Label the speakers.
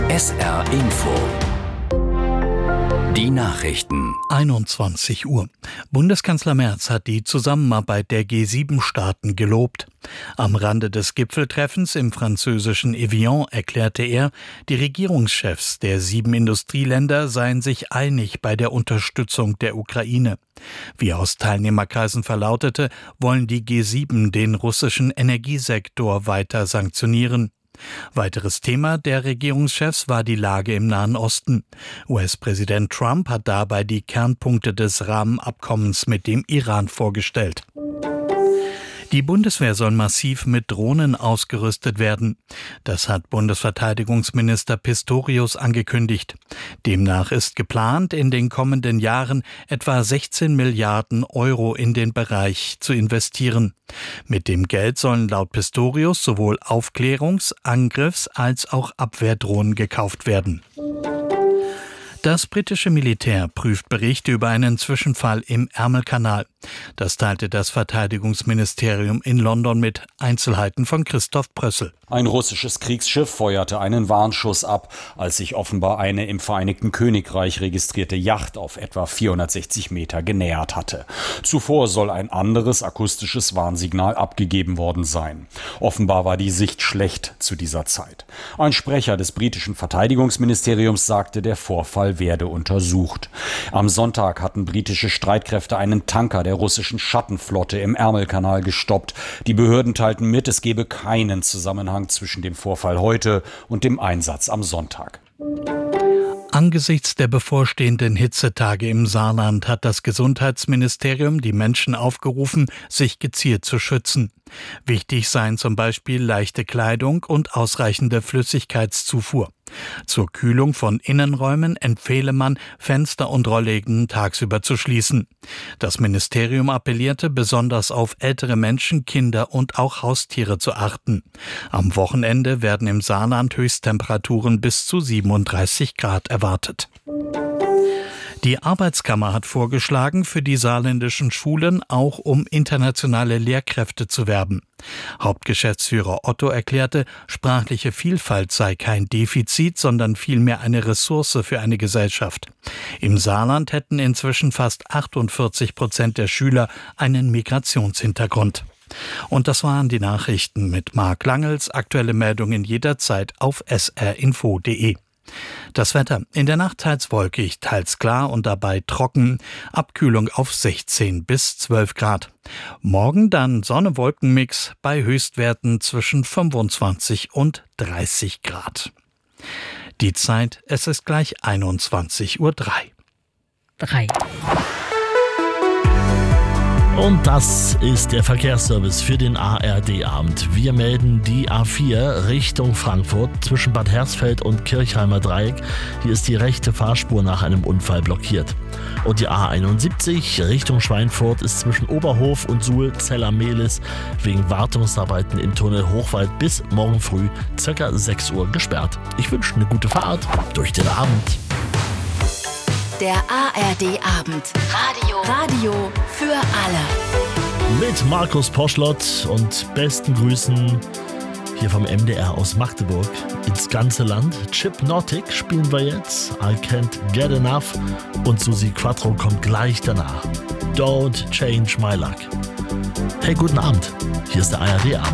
Speaker 1: SR Info. Die Nachrichten.
Speaker 2: 21 Uhr. Bundeskanzler Merz hat die Zusammenarbeit der G7-Staaten gelobt. Am Rande des Gipfeltreffens im französischen Evian erklärte er, die Regierungschefs der 7 Industrieländer seien sich einig bei der Unterstützung der Ukraine. Wie aus Teilnehmerkreisen verlautete, wollen die G7 den russischen Energiesektor weiter sanktionieren. Weiteres Thema der Regierungschefs war die Lage im Nahen Osten. US-Präsident Trump hat dabei die Kernpunkte des Rahmenabkommens mit dem Iran vorgestellt. Die Bundeswehr soll massiv mit Drohnen ausgerüstet werden. Das hat Bundesverteidigungsminister Pistorius angekündigt. Demnach ist geplant, in den kommenden Jahren etwa 16 Milliarden Euro in den Bereich zu investieren. Mit dem Geld sollen laut Pistorius sowohl Aufklärungs-, Angriffs- als auch Abwehrdrohnen gekauft werden. Das britische Militär prüft Berichte über einen Zwischenfall im Ärmelkanal. Das teilte das Verteidigungsministerium in London mit. Einzelheiten von Christoph Prössel.
Speaker 3: Ein russisches Kriegsschiff feuerte einen Warnschuss ab, als sich offenbar eine im Vereinigten Königreich registrierte Yacht auf etwa 460 Meter genähert hatte. Zuvor soll ein anderes akustisches Warnsignal abgegeben worden sein. Offenbar war die Sicht schlecht zu dieser Zeit. Ein Sprecher des britischen Verteidigungsministeriums sagte, der Vorfall werde untersucht. Am Sonntag hatten britische Streitkräfte einen Tanker der russischen Schattenflotte im Ärmelkanal gestoppt. Die Behörden teilten mit, es gebe keinen Zusammenhang zwischen dem Vorfall heute und dem Einsatz am Sonntag.
Speaker 2: Angesichts der bevorstehenden Hitzetage im Saarland hat das Gesundheitsministerium die Menschen aufgerufen, sich gezielt zu schützen. Wichtig seien zum Beispiel leichte Kleidung und ausreichende Flüssigkeitszufuhr. Zur Kühlung von Innenräumen empfehle man, Fenster und Rollläden tagsüber zu schließen. Das Ministerium appellierte besonders auf ältere Menschen, Kinder und auch Haustiere zu achten. Am Wochenende werden im Saarland Höchsttemperaturen bis zu 37 Grad erwartet. Die Arbeitskammer hat vorgeschlagen, für die saarländischen Schulen auch um internationale Lehrkräfte zu werben. Hauptgeschäftsführer Otto erklärte, sprachliche Vielfalt sei kein Defizit, sondern vielmehr eine Ressource für eine Gesellschaft. Im Saarland hätten inzwischen fast 48% der Schüler einen Migrationshintergrund. Und das waren die Nachrichten mit Marc Langels. Aktuelle Meldungen jederzeit auf srinfo.de. Das Wetter: in der Nacht teils wolkig, teils klar und dabei trocken. Abkühlung auf 16 bis 12 Grad. Morgen dann Sonne-Wolken-Mix bei Höchstwerten zwischen 25 und 30 Grad. Die Zeit, es ist gleich 21:03 Uhr.
Speaker 4: Und das ist der Verkehrsservice für den ARD-Abend. Wir melden die A4 Richtung Frankfurt zwischen Bad Hersfeld und Kirchheimer Dreieck. Hier ist die rechte Fahrspur nach einem Unfall blockiert. Und die A71 Richtung Schweinfurt ist zwischen Oberhof und Suhl-Zeller-Mehlis wegen Wartungsarbeiten im Tunnel Hochwald bis morgen früh ca. 6 Uhr gesperrt. Ich wünsche eine gute Fahrt durch den Abend.
Speaker 5: Der ARD-Abend. Radio für alle.
Speaker 4: Mit Markus Poschlott und besten Grüßen hier vom MDR aus Magdeburg ins ganze Land. Chipnotic spielen wir jetzt. I Can't Get Enough. Und Susi Quattro kommt gleich danach. Don't Change My Luck. Hey, guten Abend. Hier ist der ARD-Abend.